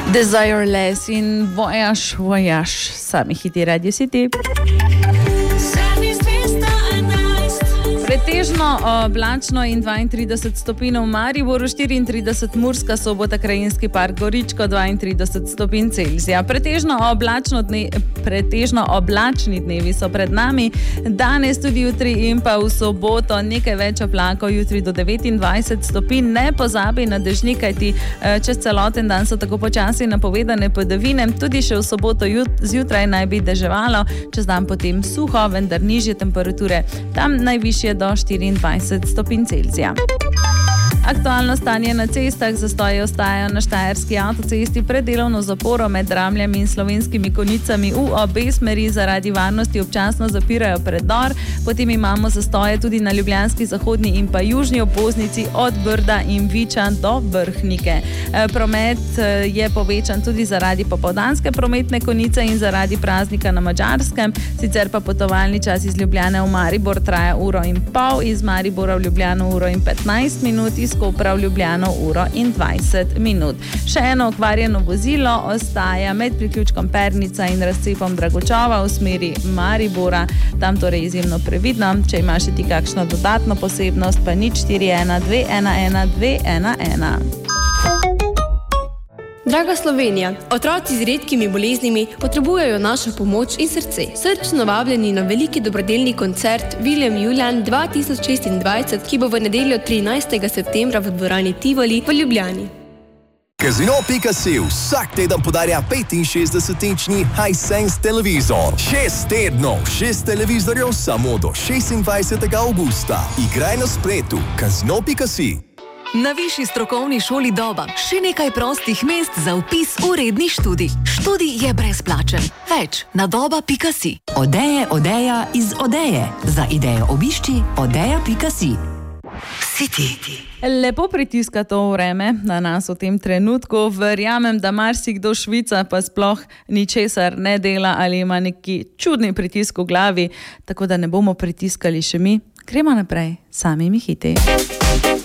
Desireless in Voyage, sami hiti Radio City. Pretežno oblačno in 32 stopinj v Mariboru, 34 Murska Sobota, Krajinski park Goričko, 32 stopinj Celzija. Pretežno oblačni dnevi so pred nami, danes tudi jutri in pa v soboto nekaj več oblakov, jutri do 29 stopinj. Ne pozabi na dežnik, kajti čez celoten dan so tako počasi napovedane padavine, tudi še v soboto zjutraj naj bi deževalo, čez dan potem suho, vendar nižje temperature, tam najvišje do 24 stopinj Celzija. Aktualno stanje na cestah, zastoji ostajajo na Štajerski avtocesti pred delovno zaporo med Ramljami in Slovenskimi Konjicami v obe smeri zaradi varnosti občasno zapirajo predor. Potem imamo zastoje tudi na Ljubljanski zahodni in pa južni obvoznici od Brda in Viča do Vrhnike. Promet je povečan tudi zaradi popoldanske prometne konice in zaradi praznika na Madžarskem. Sicer pa potovalni čas iz Ljubljane v Maribor traja 1,5 ure, iz Maribora v Ljubljano 1:15 minut, iz Kopra v Ljubljano 1:20. Še eno okvarjeno vozilo ostaja med priključkom Pernica in razcepom Dragočova v smeri Maribora. Tam torej izjemno previdno. Če imaš ti kakšno dodatno posebnost, pa 041 211 211. Draga Slovenija, otroci z redkimi boleznimi potrebujejo našo pomoč in srce. Srčno vabljeni na veliki dobrodelni koncert William Julian 2026, ki bo v nedeljo 13. septembra v dvorani Tivoli v Ljubljani. Casino.si vsak teden podarja 65-inčni Hisense televizor. 6 tednov, 6 televizorjev samo do 26. avgusta. Igraj na spletu. Casino.si. Na Višji strokovni šoli Doba še nekaj prostih mest za vpis v redni študij. Študij je brezplačen. Več na doba.si. Odeja iz Odeje. Za idejo obišči odeja.si. City. Lepo pritiska to vreme na nas v tem trenutku. Verjamem, da marsikdo Švica pa sploh ničesar ne dela ali ima neki čudni pritisk v glavi, tako da ne bomo pritiskali še mi. Gremo naprej, samimi hiti.